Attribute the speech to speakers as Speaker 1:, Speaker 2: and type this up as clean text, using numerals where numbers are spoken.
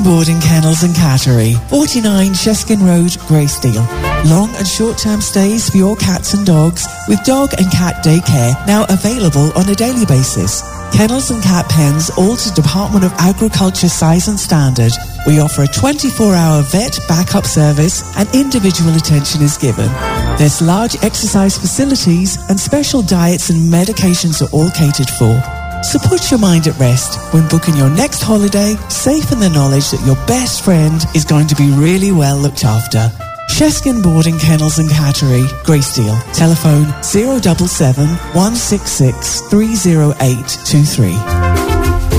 Speaker 1: Boarding Kennels and Cattery, 49 Sheskin Road, Greysteel. Long and short-term stays for your cats and dogs with dog and cat daycare now available on a daily basis. Kennels and cat pens all to Department of Agriculture size and standard. We offer a 24-hour vet backup service and individual attention is given. There's large exercise facilities and special diets and medications are all catered for. So put your mind at rest when booking your next holiday, safe in the knowledge that your best friend is going to be really well looked after. Sheskin Boarding Kennels and Cattery, Greysteel. Telephone 077 166 30823.